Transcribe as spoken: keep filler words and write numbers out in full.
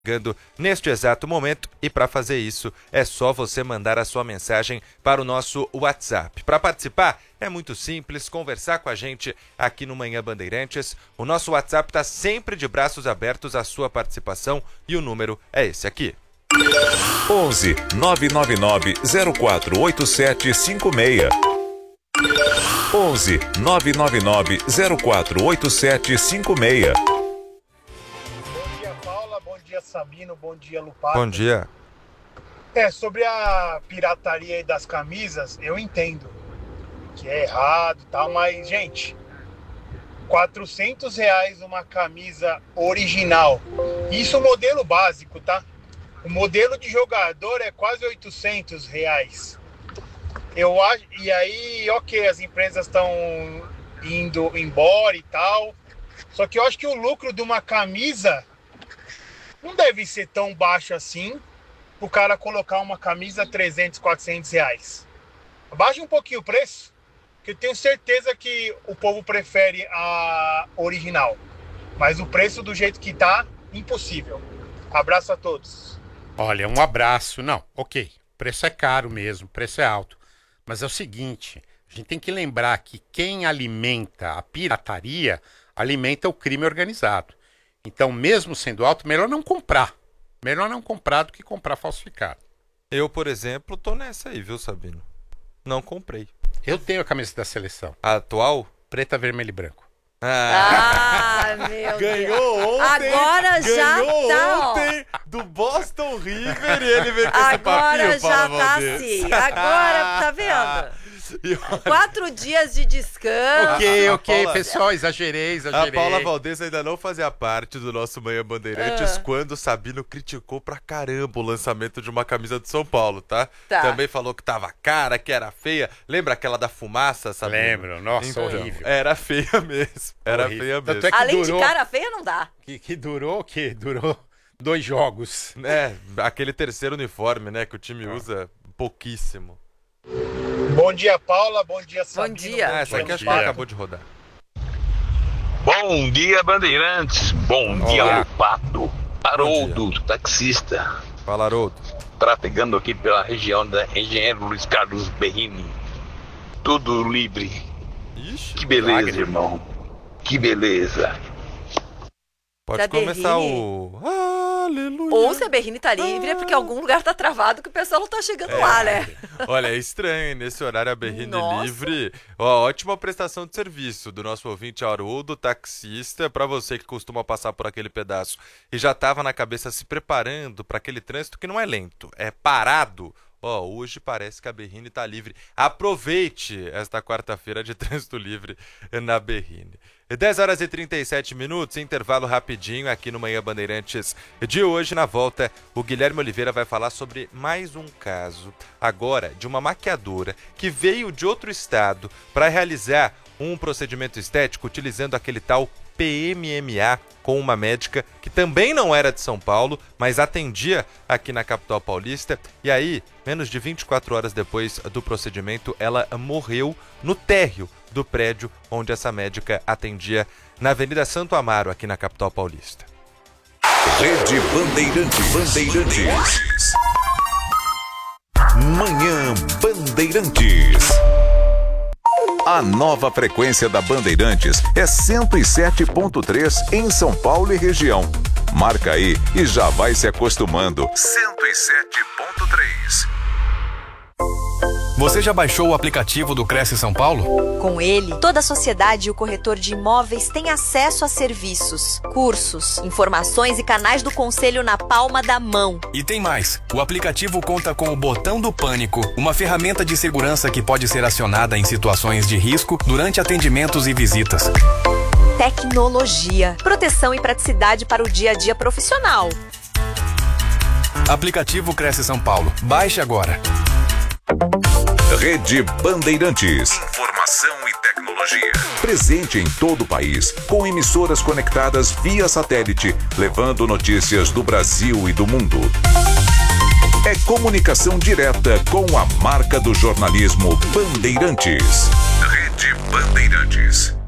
chegando neste exato momento, e para fazer isso é só você mandar a sua mensagem para o nosso WhatsApp. Para participar é muito simples, conversar com a gente aqui no Manhã Bandeirantes. O nosso WhatsApp está sempre de braços abertos à sua participação e o número é esse aqui. onze nove nove nove zero quatro oito sete cinco seis. onze nove nove nove zero quatro oito sete cinco seis. Bom dia, Sabino. Bom dia, Lupato. Bom dia. É, sobre a pirataria aí das camisas, eu entendo que é errado e tal, mas, gente, quatrocentos reais uma camisa original. Isso modelo básico, tá? O modelo de jogador é quase oitocentos reais. Eu acho, e aí, ok, as empresas estão indo embora e tal, só que eu acho que o lucro de uma camisa não deve ser tão baixo assim o cara colocar uma camisa trezentos, quatrocentos reais. Abaixa um pouquinho o preço, que eu tenho certeza que o povo prefere a original. Mas o preço do jeito que tá, impossível. Abraço a todos. Olha, um abraço. Não, ok, o preço é caro mesmo, o preço é alto. Mas é o seguinte, a gente tem que lembrar que quem alimenta a pirataria alimenta o crime organizado. Então, mesmo sendo alto, melhor não comprar. Melhor não comprar do que comprar falsificado. Eu, por exemplo, tô nessa aí, viu, Sabino? Não comprei. Eu tenho a camisa da seleção. A atual? Preta, vermelho e branco. Ah, ah meu ganhou Deus. Ontem, Agora já ganhou tá, ontem do Boston River e ele veio com agora esse papinho, já Paula tá Valdez. assim. Agora, tá vendo? Quatro dias de descanso. Ok, ok, Paula, pessoal, exagerei, exagerei. A Paula Valdez ainda não fazia parte do nosso Manhã Bandeirantes Ah. quando o Sabino criticou pra caramba o lançamento de uma camisa do São Paulo, tá? Tá. Também falou que tava cara, que era feia. Lembra aquela da fumaça, Sabino? Lembro, nossa, Então, horrível. Era feia mesmo, era Horrível. feia Tanto mesmo. é que Além durou- de cara feia, não dá. Que, que durou o quê? Durou dois jogos. É, aquele terceiro uniforme, né, que o time usa pouquíssimo. Bom dia, Paula. Bom dia, Sabino. dia. Ah, essa aqui acho que dia. acabou de rodar. Bom dia, Bandeirantes. Bom Olá. dia, Lupato. Haroldo, Bom taxista. Fala, Haroldo. Trafegando aqui pela região da Engenheiro Luiz Carlos Berrini. Tudo livre. Ixi, Que beleza, Milagre. irmão. Que beleza. pode Se a começar Berrini- o... Aleluia. Ou se a Berrini tá livre, é porque algum lugar tá travado que o pessoal não tá chegando lá, né? Olha, é estranho, hein? Nesse horário a Berrini Nossa. livre. Ó, ótima prestação de serviço do nosso ouvinte Haroldo, taxista. Pra você que costuma passar por aquele pedaço e já tava na cabeça se preparando pra aquele trânsito que não é lento, é parado. Ó, hoje parece que a Berrini tá livre. Aproveite esta quarta-feira de trânsito livre na Berrini. dez horas e trinta e sete minutos, intervalo rapidinho aqui no Manhã Bandeirantes de hoje. Na volta, o Guilherme Oliveira vai falar sobre mais um caso, agora de uma maquiadora que veio de outro estado para realizar um procedimento estético utilizando aquele tal P M M A com uma médica que também não era de São Paulo, mas atendia aqui na capital paulista. E aí, menos de vinte e quatro horas depois do procedimento, ela morreu no térreo do prédio onde essa médica atendia, na Avenida Santo Amaro, aqui na capital paulista. Rede Bandeirantes. Bandeirantes. Manhã Bandeirantes. A nova frequência da Bandeirantes é cento e sete ponto três em São Paulo e região. Marca aí e já vai se acostumando. cento e sete ponto três. Você já baixou o aplicativo do Cresce São Paulo? Com ele, toda a sociedade e o corretor de imóveis têm acesso a serviços, cursos, informações e canais do conselho na palma da mão. E tem mais. O aplicativo conta com o botão do pânico, uma ferramenta de segurança que pode ser acionada em situações de risco durante atendimentos e visitas. Tecnologia, proteção e praticidade para o dia a dia profissional. Aplicativo Cresce São Paulo. Baixe agora. Rede Bandeirantes. Informação e tecnologia. Presente em todo o país, com emissoras conectadas via satélite, levando notícias do Brasil e do mundo. É comunicação direta com a marca do jornalismo Bandeirantes. Rede Bandeirantes.